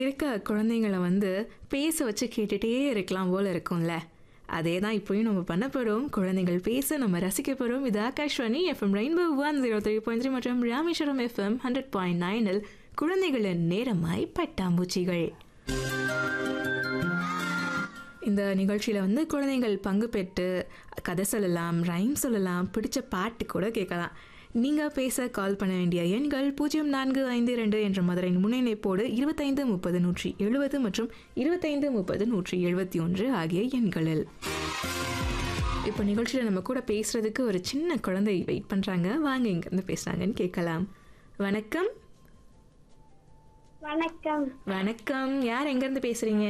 இருக்க குழந்தைங்கள பேச வச்சு கேட்டுட்டே இருக்கலாம் போல இருக்கும்ல. அதே தான் இப்பயும் நம்ம பண்ண போறோம். குழந்தைகள் பேச நம்ம ரசிக்க போறோம். இது ஆகாஷ்வாணி எஃப்எம் ரெயின்போ 103.3 மற்றும் ராமேஸ்வரம் எஃப்எம் 100.9 இல் குழந்தைகளின் நேரமாய் பட்டாம்பூச்சிகள். இந்த நிகழ்ச்சியில் குழந்தைகள் பங்கு பெற்று கதை சொல்லலாம், ரைம் சொல்லலாம், பிடிச்ச பாட்டு கூட கேட்கலாம். நீங்கள் பேச கால் பண்ண வேண்டிய எண்கள் 0452 என்ற மதுரையின் முன்னிணைப்போடு 2530-170 மற்றும் 2530-171 ஆகிய எண்களில். இப்போ நிகழ்ச்சியில் நம்ம கூட பேசுறதுக்கு ஒரு சின்ன குழந்தை வெயிட் பண்ணுறாங்க. வாங்க இங்கேருந்து பேசுகிறாங்கன்னு கேட்கலாம். வணக்கம். வணக்கம். வணக்கம். யார் எங்கேருந்து பேசுகிறீங்க?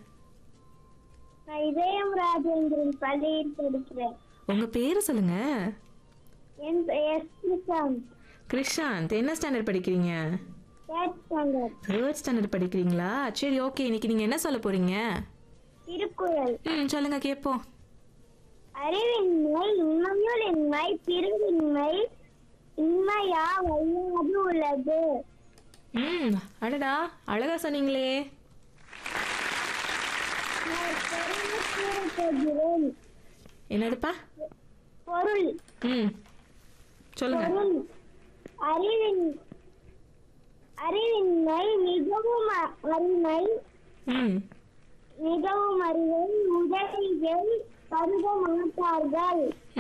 நான் இதயம் ராஜேந்திரன் பள்ளியில் படிக்கிறேன். உங்கள் பேர் சொல்லுங்கள். என் பெயர் ஸ்ரீகாந்த். கிருஷாந்த். என்ன ஸ்டாண்டர்ட் படிக்கிறீங்க? தேர்ட் ஸ்டாண்டர்ட் படிக்கிறீங்களா? சரி, ஓகே. இன்னைக்கு நீங்கள் என்ன சொல்ல போகிறீங்க? திருக்குறள். சொல்லுங்க கேட்போம். அறிவின்மை இன்மையுள் இன்மை பிரிவின்மை இன்மையா வையாது உள்ளது. அடடா, அழகா சொன்னீங்களே. என்னதுப்பா? பொருள். சொல்லுங்க. பொருள். அறிவின்மை மிகவும் அருமை. மிகவும் அறிவை உதவிகள் கருத மாட்டார்கள்.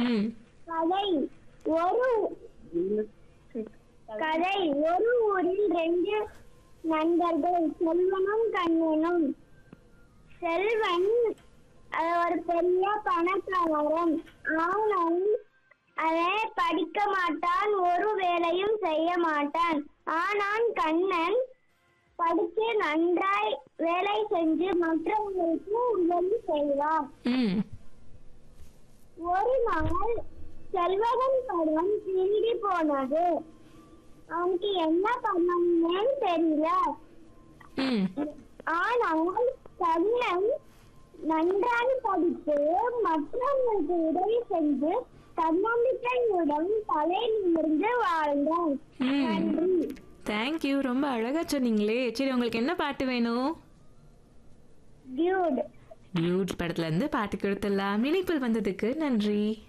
கதை. ஒரு ஊரில் 2 நண்பர்கள், செல்வனும் கண்ணனும். செல்வன் ஒரு பெரிய பணக்காரன். ஆனால் அவன் படிக்க மாட்டான், ஒரு வேலையும் செய்ய மாட்டான். ஆனால் கண்ணன் படித்து நன்றாய் வேலை செஞ்சு மற்றவங்களுக்கு உதவி செய்வான். ஒரு நாள் செல்வகன் படம் திருடி போனது. அவனுக்கு என்ன பண்ணணும்னு தெரியல. ஆனால் கண்ணன் நன்றாக படித்து மற்றவங்களுக்கு உதவி செஞ்சு தன்னம்பிக்கையுடன் தலை நிமிர்ந்து வாழ்ந்தான். நன்றி. தேங்க்யூ. ரொம்ப அழகா சொன்னீங்களே. சரி, உங்களுக்கு என்ன பாட்டு வேணும்? டியூட். டியூட் படத்துல இருந்து பாட்டு கொடுத்துடலாம். இணைப்பில் வந்ததுக்கு நன்றி.